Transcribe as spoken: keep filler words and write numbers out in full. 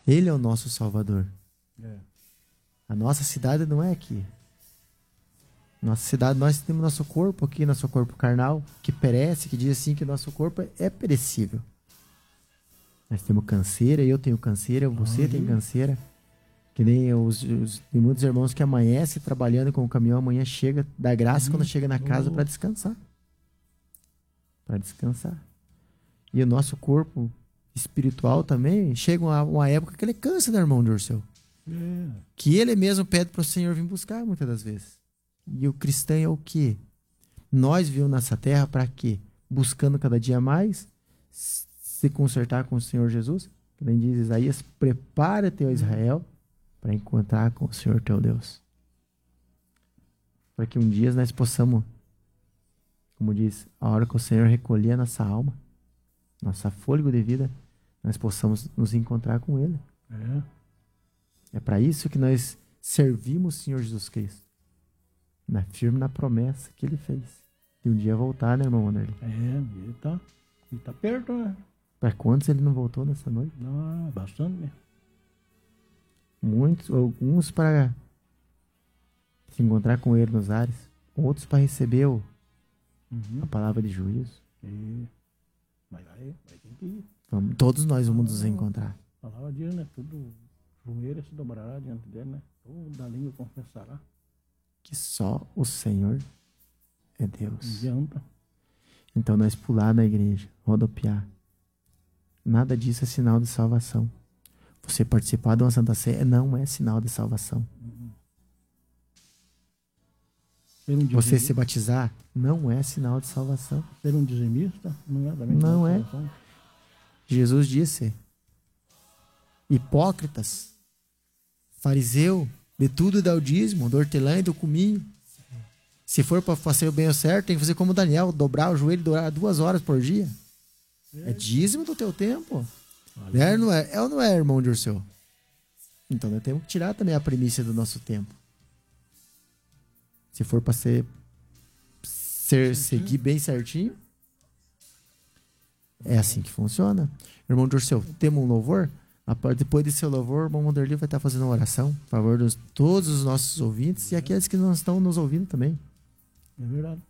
Ele é o nosso Salvador. É. A nossa cidade não é aqui. Nossa cidade, nós temos nosso corpo aqui, nosso corpo carnal, que perece, que diz assim que nosso corpo é perecível. Nós temos canseira, eu tenho canseira, você tem canseira. Que nem os, os, tem muitos irmãos que amanhecem trabalhando com o caminhão, amanhã chega, dá graça uhum. quando chega na casa uhum. para descansar. Para descansar. E o nosso corpo espiritual também, chega uma, uma época que ele cansa, né, irmão Dirceu? É. Que ele mesmo pede para o Senhor vir buscar muitas das vezes. E o cristão é o quê? Nós vivemos nessa terra para quê? Buscando cada dia mais se consertar com o Senhor Jesus. Como diz Isaías, prepara-te, ó Israel, para encontrar com o Senhor teu Deus. Para que um dia nós possamos, como diz, a hora que o Senhor recolher a nossa alma, nossa fôlego de vida, nós possamos nos encontrar com Ele. É, é para isso que nós servimos o Senhor Jesus Cristo. Na, firme na promessa que Ele fez. De um dia voltar, né, irmão Wanderley? É, ele tá, ele tá perto, né? Para quantos Ele não voltou nessa noite? Não, bastante mesmo. Muitos, alguns para se encontrar com Ele nos ares, outros para receber o, uhum. a palavra de juízo. É. Mas vai, vai ter que ir. Vamos, todos nós vamos nos encontrar. A palavra diz, né? Tudo joelho se dobrará diante dele, né? Toda língua confessará. Que só o Senhor é Deus. Não adianta. Então nós pular na igreja, rodopiar. Nada disso é sinal de salvação. Você participar de uma Santa Ceia não é sinal de salvação. Uhum. Um Você se batizar não é sinal de salvação. Ser um dizimista não é também Não é. Salvação. Jesus disse: hipócritas, fariseu, de tudo dá o dízimo, do hortelã e do cominho. Se for para fazer o bem ou certo, tem que fazer como Daniel, dobrar o joelho e durar duas horas por dia. É, é dízimo do teu tempo. É, não é, é ou não é, irmão Dirceu? Então nós temos que tirar também a primícia do nosso tempo. Se for para ser, ser seguir bem certinho, é assim que funciona. Irmão Dirceu, temos um louvor? Depois desse louvor, o irmão Wanderley vai estar fazendo uma oração a favor de todos os nossos ouvintes e aqueles que não estão nos ouvindo também. É verdade.